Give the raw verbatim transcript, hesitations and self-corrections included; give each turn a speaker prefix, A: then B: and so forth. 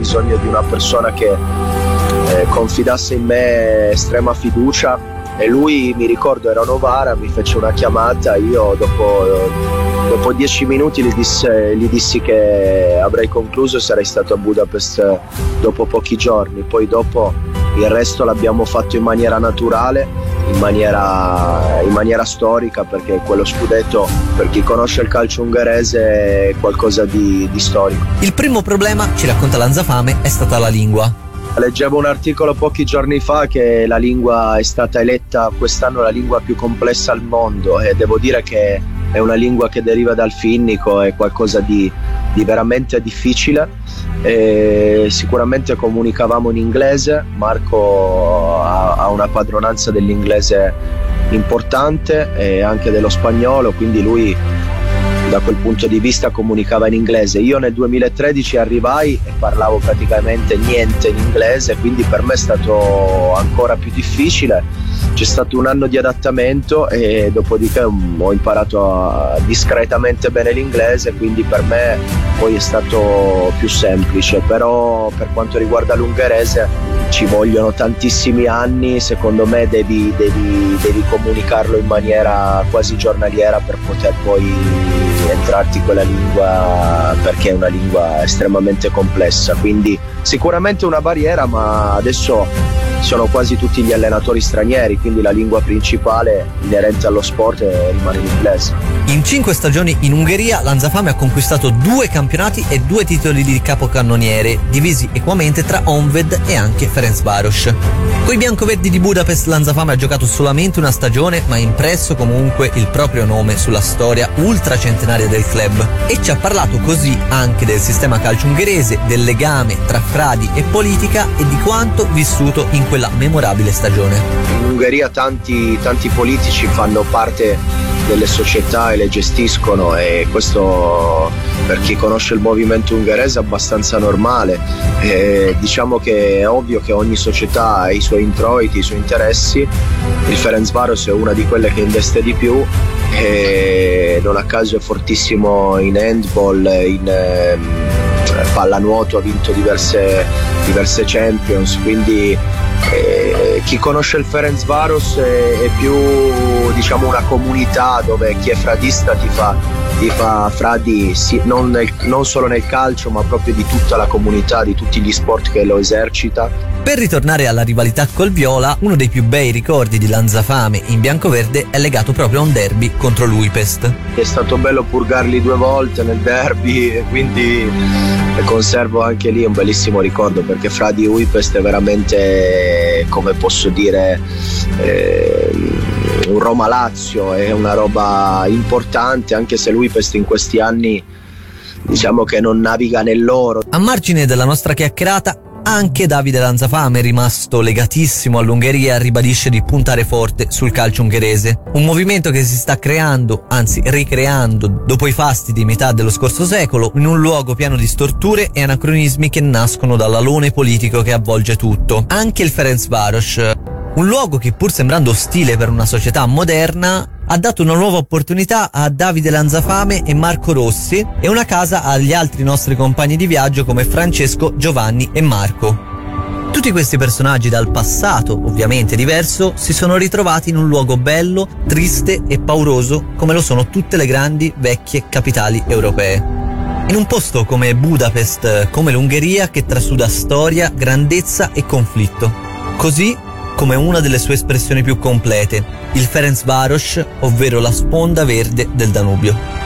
A: bisogno di una persona che eh, confidasse in me estrema fiducia, e lui, mi ricordo, era a Novara, mi fece una chiamata, io dopo, dopo dieci minuti gli, disse, gli dissi che avrei concluso e sarei stato a Budapest dopo pochi giorni. Poi dopo il resto l'abbiamo fatto in maniera naturale, in maniera, in maniera storica, perché quello scudetto, per chi conosce il calcio ungherese, è qualcosa di, di storico.
B: Il primo problema, ci racconta Lanzafame, è stata la lingua.
A: Leggevo un articolo pochi giorni fa che la lingua è stata eletta quest'anno la lingua più complessa al mondo, e devo dire che è una lingua che deriva dal finnico, è qualcosa di, di veramente difficile. E sicuramente comunicavamo in inglese, Marco ha, ha una padronanza dell'inglese importante e anche dello spagnolo, quindi lui da quel punto di vista comunicava in inglese. Io nel duemilatredici arrivai e parlavo praticamente niente in inglese, quindi per me è stato ancora più difficile. C'è stato un anno di adattamento e dopodiché ho imparato a, discretamente bene l'inglese, quindi per me poi è stato più semplice. Però per quanto riguarda l'ungherese ci vogliono tantissimi anni, secondo me devi, devi, devi comunicarlo in maniera quasi giornaliera per poter poi entrarti quella lingua, perché è una lingua estremamente complessa, quindi sicuramente una barriera, ma adesso sono quasi tutti gli allenatori stranieri, quindi la lingua principale inerente allo sport rimane l'inglese.
B: In cinque stagioni in Ungheria Lanzafame ha conquistato due campionati e due titoli di capocannoniere, divisi equamente tra Honvéd e anche Ferencváros. Coi biancoverdi di Budapest Lanzafame ha giocato solamente una stagione, ma ha impresso comunque il proprio nome sulla storia ultracentenaria del club, e ci ha parlato così anche del sistema calcio ungherese, del legame tra Fradi e politica e di quanto vissuto in quella memorabile stagione.
A: In Ungheria tanti, tanti politici fanno parte delle società e le gestiscono, e questo per chi conosce il movimento ungherese è abbastanza normale. E diciamo che è ovvio che ogni società ha i suoi introiti, i suoi interessi. Il Ferencváros è una di quelle che investe di più e non a caso è fortissimo in handball, in eh, pallanuoto, ha vinto diverse, diverse Champions, quindi eh, chi conosce il Ferencváros è, è più, diciamo, una comunità dove chi è fradista ti fa, ti fa fradi, sì, non, nel, non solo nel calcio, ma proprio di tutta la comunità, di tutti gli sport che lo esercita.
B: Per ritornare alla rivalità col Viola, uno dei più bei ricordi di Lanzafame in biancoverde è legato proprio a un derby contro l'Újpest.
A: È stato bello purgarli due volte nel derby, e quindi conservo anche lì un bellissimo ricordo, perché Fradi Újpest è veramente, come posso dire, eh, un Roma-Lazio, è una roba importante, anche se l'Újpest in questi anni diciamo che non naviga nell'oro.
B: A margine della nostra chiacchierata, anche Davide Lanzafame, rimasto legatissimo all'Ungheria, ribadisce di puntare forte sul calcio ungherese, un movimento che si sta creando, anzi ricreando, dopo i fasti di metà dello scorso secolo, in un luogo pieno di storture e anacronismi che nascono dall'alone politico che avvolge tutto. Anche il Ferencváros, un luogo che, pur sembrando ostile per una società moderna, ha dato una nuova opportunità a Davide Lanzafame e Marco Rossi, e una casa agli altri nostri compagni di viaggio come Francesco, Giovanni e Marco. Tutti questi personaggi dal passato, ovviamente diverso, si sono ritrovati in un luogo bello, triste e pauroso come lo sono tutte le grandi vecchie capitali europee. In un posto come Budapest, come l'Ungheria, che trasuda storia, grandezza e conflitto. Così come una delle sue espressioni più complete, il Ferencváros, ovvero la sponda verde del Danubio.